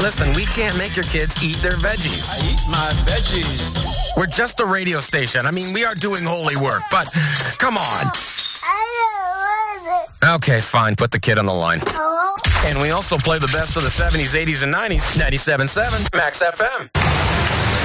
Listen, we can't make your kids eat their veggies. I eat my veggies. We're just a radio station. I mean, we are doing holy work, but come on. I don't want it. Okay, fine. Put the kid on the line. Hello? And we also play the best of the 70s, 80s, and 90s. 97.7 Max FM.